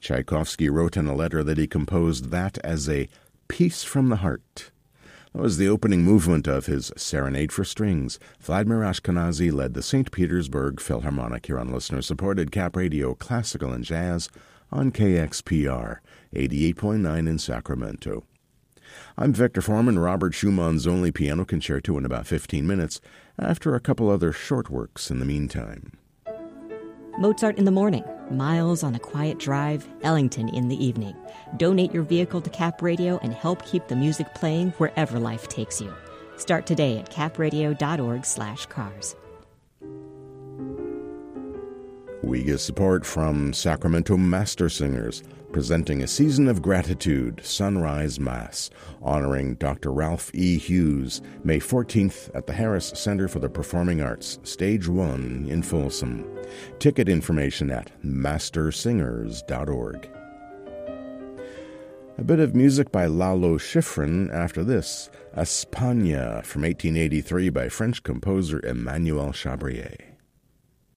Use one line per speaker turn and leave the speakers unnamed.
Tchaikovsky wrote in a letter that he composed that as a piece from the heart. That was the opening movement of his Serenade for Strings. Vladimir Ashkenazy led the St. Petersburg Philharmonic here on listener-supported Cap Radio Classical and Jazz on KXPR 88.9 in Sacramento. I'm Victor Foreman. Robert Schumann's only piano concerto in about 15 minutes, after a couple other short works in the meantime.
Mozart in the morning, Miles on a quiet drive, Ellington in the evening. Donate your vehicle to Cap Radio and help keep the music playing wherever life takes you. Start today at capradio.org/cars.
We get support from Sacramento Master Singers, presenting a season of gratitude, Sunrise Mass, honoring Dr. Ralph E. Hughes, May 14th at the Harris Center for the Performing Arts, Stage 1 in Folsom. Ticket information at mastersingers.org. A bit of music by Lalo Schifrin after this, España from 1883 by French composer Emmanuel Chabrier.